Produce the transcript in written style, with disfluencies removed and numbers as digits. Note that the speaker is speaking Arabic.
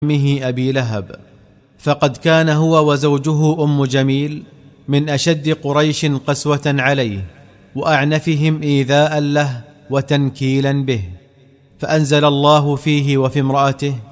عمه أبي لهب، فقد كان هو وزوجه أم جميل من أشد قريش قسوة عليه وأعنفهم إيذاء له وتنكيلا به، فأنزل الله فيه وفي امرأته